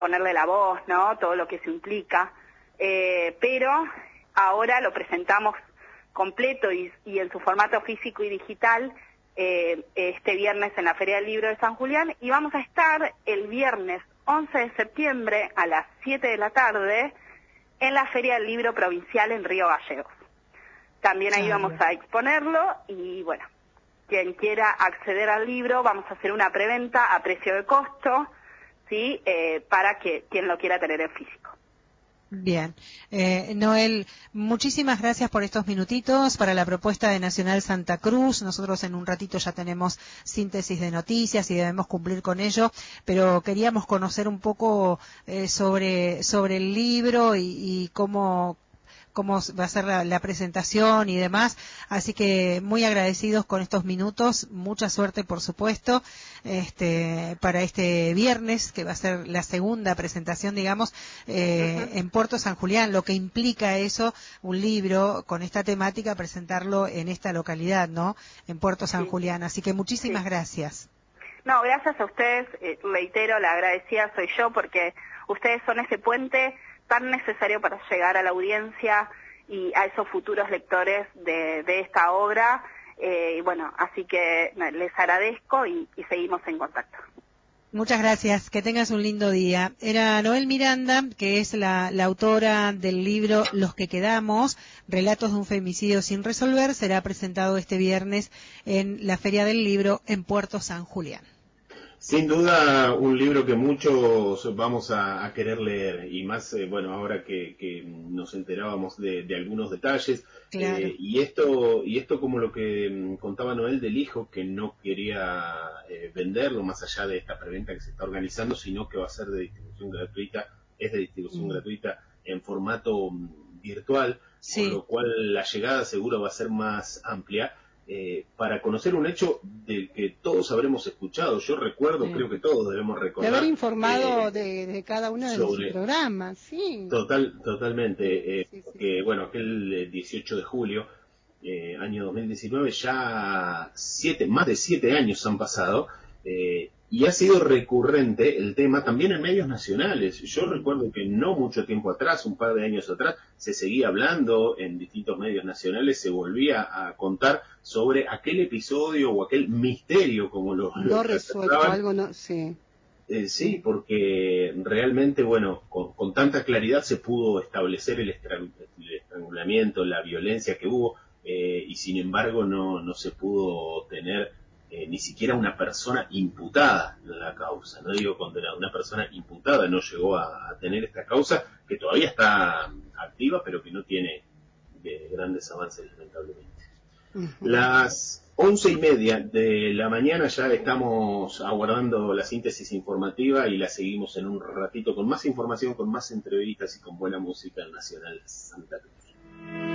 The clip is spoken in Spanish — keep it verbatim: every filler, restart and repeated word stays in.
ponerle la voz, ¿no? Todo lo que se implica, eh, pero ahora lo presentamos completo y, y en su formato físico y digital eh, este viernes en la Feria del Libro de San Julián, y vamos a estar el viernes once de septiembre a las siete de la tarde en la Feria del Libro Provincial en Río Gallegos. También ahí vamos a exponerlo y bueno, quien quiera acceder al libro, vamos a hacer una preventa a precio de costo, ¿sí? Eh, para que quien lo quiera tener en físico. Bien. Eh, Noel, muchísimas gracias por estos minutitos para la propuesta de Nacional Santa Cruz. Nosotros en un ratito ya tenemos síntesis de noticias y debemos cumplir con ello, pero queríamos conocer un poco eh, sobre, sobre el libro y, y cómo cómo va a ser la, la presentación y demás, así que muy agradecidos con estos minutos, mucha suerte por supuesto, este, para este viernes, que va a ser la segunda presentación, digamos, eh, uh-huh. en Puerto San Julián, lo que implica eso, un libro con esta temática, presentarlo en esta localidad, ¿no?, en Puerto San sí. Julián, así que muchísimas sí. gracias. No, gracias a ustedes, eh, reitero, la agradecida soy yo, porque ustedes son ese puente tan necesario para llegar a la audiencia y a esos futuros lectores de, de esta obra, eh, y bueno, así que les agradezco y, y seguimos en contacto. Muchas gracias, que tengas un lindo día. Era Noel Miranda, que es la, la autora del libro Los que quedamos, Relatos de un femicidio sin resolver, será presentado este viernes en la Feria del Libro en Puerto San Julián. Sin duda, un libro que muchos vamos a, a querer leer, y más, eh, bueno, ahora que, que nos enterábamos de, de algunos detalles, claro. eh, y esto y esto como lo que contaba Noel del hijo, que no quería eh, venderlo más allá de esta preventa que se está organizando, sino que va a ser de distribución gratuita, es de distribución mm. gratuita en formato virtual, sí. con lo cual la llegada seguro va a ser más amplia. Eh, para conocer un hecho del que todos habremos escuchado. Yo recuerdo, sí. creo que todos debemos recordar. De haber informado eh, de, de cada uno de los programas, sí. Total, totalmente. Eh, sí, sí, que sí. bueno, aquel dieciocho de julio, eh, año dos mil diecinueve, ya siete, más de siete años han pasado, eh, y ha sido recurrente el tema también en medios nacionales. Yo recuerdo que no mucho tiempo atrás, un par de años atrás, se seguía hablando en distintos medios nacionales, se volvía a contar sobre aquel episodio o aquel misterio, como lo, no lo resuelto, algo no, sí. Eh, sí, porque realmente, bueno, con, con tanta claridad se pudo establecer el, estrang el estrangulamiento, la violencia que hubo, eh, y sin embargo no, no se pudo tener eh, ni siquiera una persona imputada en la causa. No digo condenada, una persona imputada no llegó a, a tener esta causa, que todavía está activa, pero que no tiene de grandes avances, lamentablemente. Uh-huh. Las once y media de la mañana ya estamos aguardando la síntesis informativa y la seguimos en un ratito con más información, con más entrevistas y con buena música en Nacional Santa Cruz.